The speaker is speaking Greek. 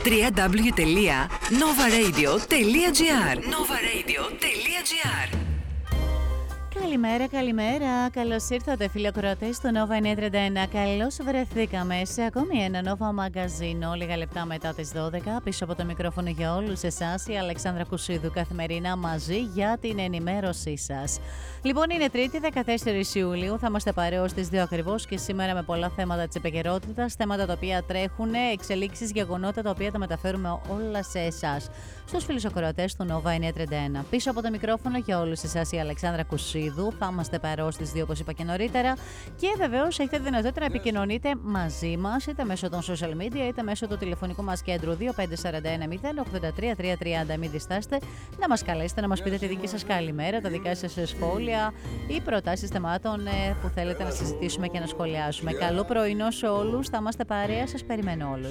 www.novaradio.gr. Καλημέρα. Καλώς ήρθατε, φίλοι ακροατές στο Nova 931. Καλώς βρεθήκαμε σε ακόμη ένα Nova μαγκαζίνο. Λίγα λεπτά μετά τις 12. Πίσω από το μικρόφωνο για όλους εσάς, η Αλεξάνδρα Κουσίδου, καθημερινά μαζί για την ενημέρωσή σας. Λοιπόν, είναι Τρίτη, 14 Ιουλίου. Θα είμαστε παρέως στις 2 ακριβώς και σήμερα με πολλά θέματα της επικαιρότητας. Θέματα τα οποία τρέχουν, εξελίξεις, γεγονότα τα οποία τα μεταφέρουμε όλα σε εσάς. Στους φίλους ακροατές του Nova 931. Πίσω από το μικρόφωνο για όλους εσάς, η Αλεξάνδρα Κουσίδου. Θα είμαστε παρέως στις 2, όπως είπα και νωρίτερα. Και βεβαίως έχετε δυνατότητα να επικοινωνείτε μαζί μας, είτε μέσω των social media, είτε μέσω του τηλεφωνικού μας κέντρου 2541 083 330. Μην διστάσετε να μας καλέσετε, να μας πείτε τη δική σας καλημέρα, τα δικά σας σχόλια ή προτάσεις θεμάτων που θέλετε να συζητήσουμε και να σχολιάσουμε. Καλό πρωινό σε όλους. Θα είμαστε παρέα. Σας περιμένω όλους.